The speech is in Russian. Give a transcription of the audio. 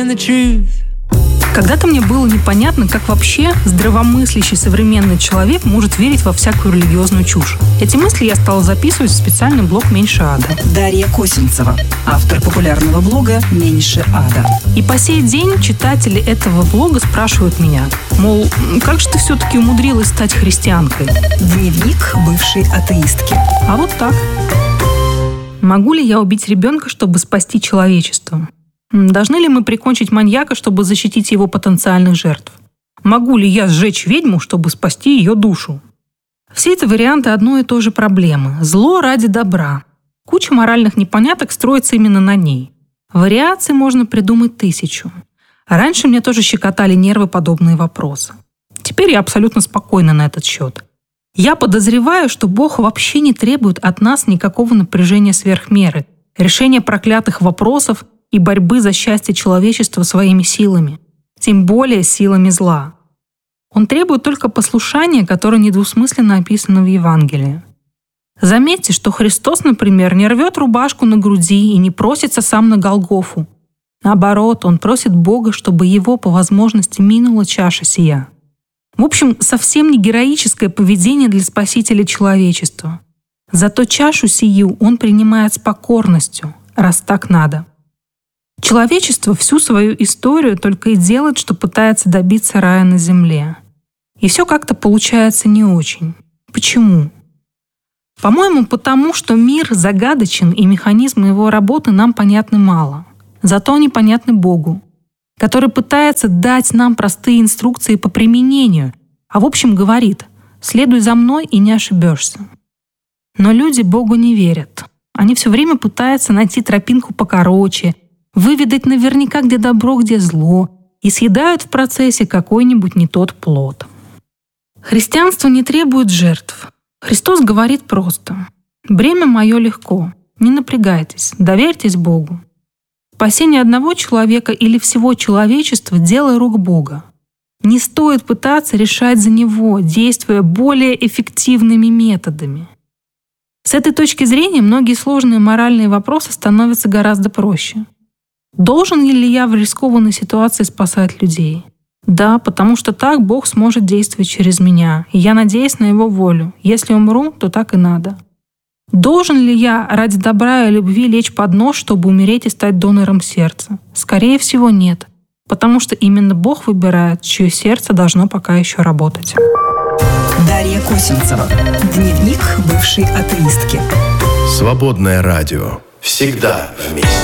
Когда-то мне было непонятно, как вообще здравомыслящий современный человек может верить во всякую религиозную чушь. Эти мысли я стала записывать в специальный блог «Меньше ада». Дарья Косинцева, автор популярного блога «Меньше ада». И по сей день читатели этого блога спрашивают меня, мол, как же ты все-таки умудрилась стать христианкой? Дневник бывшей атеистки. А вот так. Могу ли я убить ребенка, чтобы спасти человечество? Должны ли мы прикончить маньяка, чтобы защитить его потенциальных жертв? Могу ли я сжечь ведьму, чтобы спасти ее душу? Все это варианты одной и той же проблемы. Зло ради добра. Куча моральных непоняток строится именно на ней. Вариаций можно придумать 1000. А раньше мне тоже щекотали нервы подобные вопросы. Теперь я абсолютно спокойна на этот счет. Я подозреваю, что Бог вообще не требует от нас никакого напряжения сверх меры, решения проклятых вопросов и борьбы за счастье человечества своими силами, тем более силами зла. Он требует только послушания, которое недвусмысленно описано в Евангелии. Заметьте, что Христос, например, не рвет рубашку на груди и не просится сам на Голгофу. Наоборот, он просит Бога, чтобы его по возможности минула чаша сия. В общем, совсем не героическое поведение для спасителя человечества. Зато чашу сию он принимает с покорностью, раз так надо. Человечество всю свою историю только и делает, что пытается добиться рая на земле. И все как-то получается не очень. Почему? По-моему, потому что мир загадочен, и механизмы его работы нам понятны мало. Зато они понятны Богу, который пытается дать нам простые инструкции по применению, а в общем говорит: «Следуй за мной и не ошибешься». Но люди Богу не верят. Они все время пытаются найти тропинку покороче, выведать наверняка, где добро, где зло, и съедают в процессе какой-нибудь не тот плод. Христианство не требует жертв. Христос говорит просто: «Бремя мое легко, не напрягайтесь, доверьтесь Богу». Спасение одного человека или всего человечества – дело рук Бога. Не стоит пытаться решать за него, действуя более эффективными методами. С этой точки зрения многие сложные моральные вопросы становятся гораздо проще. Должен ли я в рискованной ситуации спасать людей? Да, потому что так Бог сможет действовать через меня, и я надеюсь на Его волю. Если умру, то так и надо. Должен ли я ради добра и любви лечь под нож, чтобы умереть и стать донором сердца? Скорее всего, нет, потому что именно Бог выбирает, чье сердце должно пока еще работать. Дарья Косинцева. Дневник бывшей атеистки. Свободное радио. Всегда вместе.